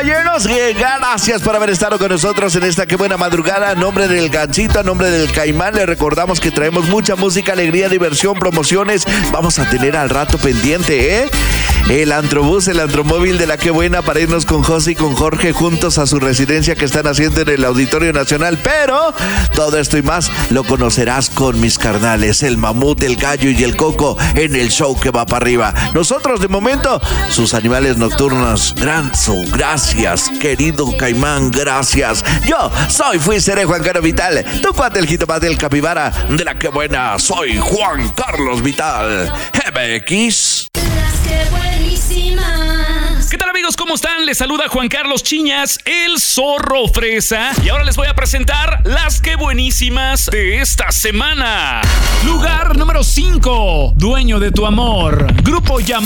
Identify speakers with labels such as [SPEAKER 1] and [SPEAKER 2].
[SPEAKER 1] caballeros, gracias por haber estado con nosotros en esta Qué Buena Madrugada. A nombre del Gancito, a nombre del Caimán, le recordamos que traemos mucha música, alegría, diversión, promociones. Vamos a tener al rato pendiente, el Antrobús, el Antromóvil de la Qué Buena para irnos con José y con Jorge juntos a su residencia que están haciendo en el Auditorio Nacional. Pero todo esto y más lo conocerás con mis carnales, el Mamut, el Gallo y el Coco, en el show que va para arriba. Nosotros, de momento, sus animales nocturnos. Gracias, querido Caimán, gracias. Yo seré Juan Carlos Vital, tu cuate, el jitomate, el capibara de la Qué Buena. Soy Juan Carlos Vital, MX.
[SPEAKER 2] ¿Qué tal, amigos? ¿Cómo están? Les saluda Juan Carlos Chiñas, el Zorro Fresa. Y ahora les voy a presentar las Qué Buenísimas de esta semana. Lugar número 5, Dueño de tu Amor. Grupo llamado